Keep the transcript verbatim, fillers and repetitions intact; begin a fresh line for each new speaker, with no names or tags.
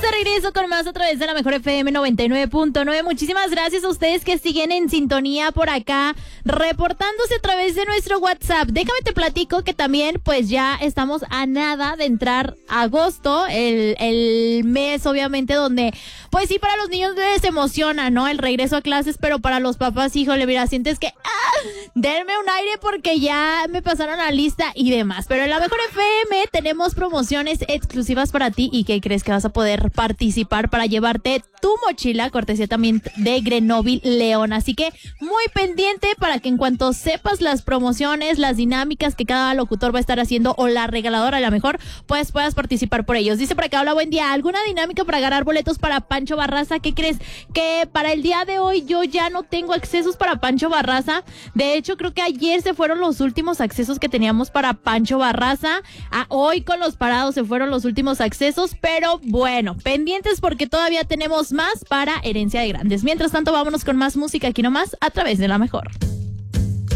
de regreso con más a través de la Mejor F M noventa y nueve punto nueve. Muchísimas gracias a ustedes que siguen en sintonía por acá, reportándose a través de nuestro WhatsApp. Déjame te platico que también pues ya estamos a nada de entrar a agosto, el, el mes obviamente donde pues sí, para los niños les emociona, ¿no? El regreso a clases, pero para los papás, híjole, mira, sientes que ¡ah! Denme un aire porque ya me pasaron la lista y demás. Pero en la Mejor F M tenemos promociones exclusivas para ti. ¿Y qué crees? Que vas a poder participar para llevarte tu mochila, cortesía también de Grenoble León. Así que muy pendiente para que en cuanto sepas las promociones, las dinámicas que cada locutor va a estar haciendo o la regaladora a la mejor, pues puedas participar por ellos. Dice por acá, hola, buen día. ¿Alguna dinámica para ganar boletos para Pancho Barraza? ¿Qué crees? Que para el día de hoy yo ya no tengo accesos para Pancho Barraza. De hecho, creo que ayer se fueron los últimos accesos que teníamos para Pancho Barraza. Ah, hoy con los parados se fueron los últimos accesos, pero bueno, pendientes porque todavía tenemos más para Herencia de Grandes. Mientras tanto, vámonos con más música aquí nomás a través de La Mejor.